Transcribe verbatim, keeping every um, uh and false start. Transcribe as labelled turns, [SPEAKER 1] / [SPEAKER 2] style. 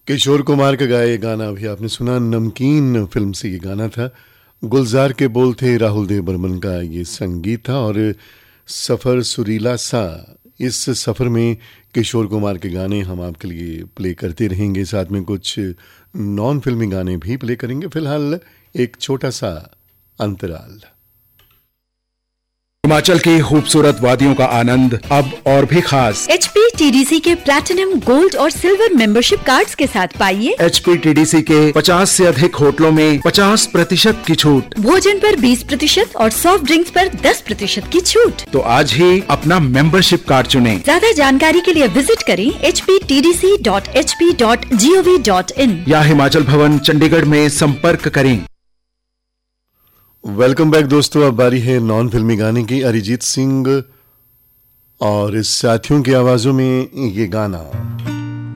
[SPEAKER 1] किशोर कुमार का गाया ये गाना अभी आपने सुना, नमकीन फिल्म से ये गाना था। गुलजार के बोल थे, राहुल देव बर्मन का ये संगीत था और सफ़र सुरीला सा। इस सफ़र में किशोर कुमार के गाने हम आपके लिए प्ले करते रहेंगे, साथ में कुछ नॉन फिल्मी गाने भी प्ले करेंगे। फिलहाल एक छोटा सा अंतराल।
[SPEAKER 2] हिमाचल की खूबसूरत वादियों का आनंद अब और भी खास।
[SPEAKER 3] H P T D C के प्लैटिनम, गोल्ड और सिल्वर मेंबरशिप कार्ड्स के साथ पाइए
[SPEAKER 2] H P T D C के पचास से अधिक होटलों में पचास प्रतिशत की छूट,
[SPEAKER 3] भोजन पर बीस प्रतिशत और सॉफ्ट ड्रिंक्स पर दस प्रतिशत की छूट।
[SPEAKER 2] तो आज ही अपना मेंबरशिप कार्ड चुनें।
[SPEAKER 3] ज्यादा जानकारी के लिए विजिट करें H P T D C dot H P dot G O V dot in
[SPEAKER 2] या हिमाचल भवन चंडीगढ़ में संपर्क करें।
[SPEAKER 1] वेलकम बैक दोस्तों, अब बारी है नॉन फिल्मी गाने की। अरिजीत सिंह और इस साथियों की आवाजों में ये गाना।